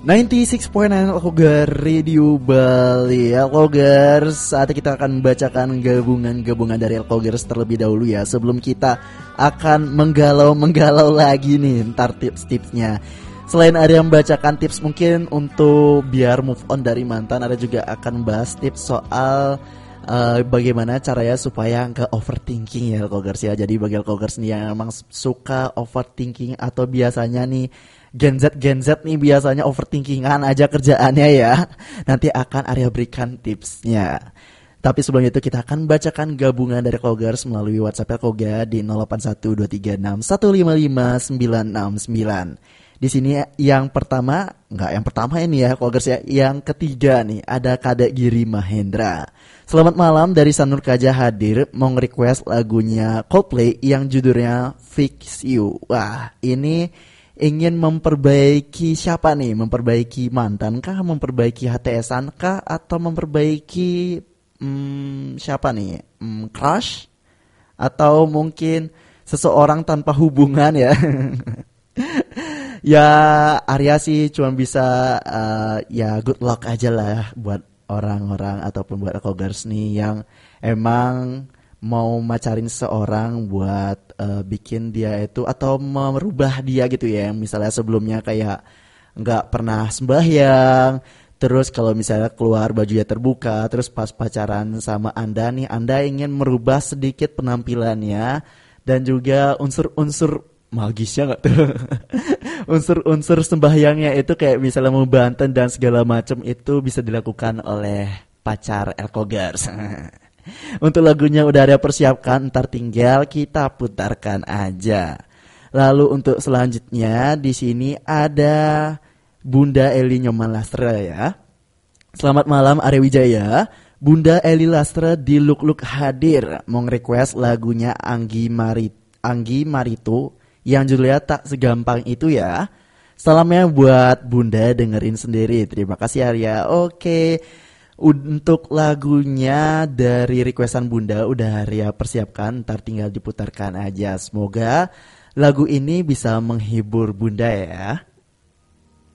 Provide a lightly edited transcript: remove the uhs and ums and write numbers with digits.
96.9 Alkogar Radio Bali. Alkogers, saat kita akan membacakan gabungan-gabungan dari Alkogers terlebih dahulu ya. Sebelum kita akan menggalau lagi nih ntar tips-tipsnya. Selain ada yang membacakan tips mungkin untuk biar move on dari mantan, ada juga akan bahas tips soal bagaimana caranya supaya nggak overthinking ya Alkogers ya. Jadi bagi Alkogers nih yang emang suka overthinking atau biasanya nih Gen Z nih biasanya overthinkingan aja kerjaannya ya. Nanti akan Arya berikan tipsnya. Tapi sebelum itu kita akan bacakan gabungan dari Alkogers melalui WhatsApp Alkoga di 081236155969. Di sini yang pertama ini ya Alkogers ya. Yang ketiga nih ada Kadek Giri Mahendra. Selamat malam, dari Sanur Kaja hadir mau nge-request lagunya Coldplay yang judulnya Fix You. Wah, ini ingin memperbaiki siapa nih? Memperbaiki mantan kah? Memperbaiki HTS-an kah? Atau memperbaiki siapa nih? Crush? Atau mungkin seseorang tanpa hubungan ya? Ya Arya sih cuma bisa ya good luck aja lah buat orang-orang ataupun buat Alkogers nih yang emang mau macarin seorang buat bikin dia itu atau merubah dia gitu ya. Misalnya sebelumnya kayak nggak pernah sembahyang, terus kalau misalnya keluar bajunya terbuka, terus pas pacaran sama Anda nih, Anda ingin merubah sedikit penampilannya dan juga unsur-unsur magisnya nggak tuh? Unsur-unsur sembahyangnya itu kayak misalnya mau banten dan segala macam itu bisa dilakukan oleh pacar Alkogers. Untuk lagunya udah ada persiapkan, ntar tinggal kita putarkan aja. Lalu untuk selanjutnya di sini ada Bunda Eli Nyoman Lastra ya. Selamat malam Arya Wijaya. Bunda Eli Lastra di Luk hadir mau request lagunya Anggi Maritu yang judulnya Tak Segampang Itu ya. Salamnya buat Bunda, dengerin sendiri. Terima kasih Arya. Oke. Untuk lagunya dari requestan Bunda udah Arya persiapkan, ntar tinggal diputarkan aja. Semoga lagu ini bisa menghibur Bunda ya.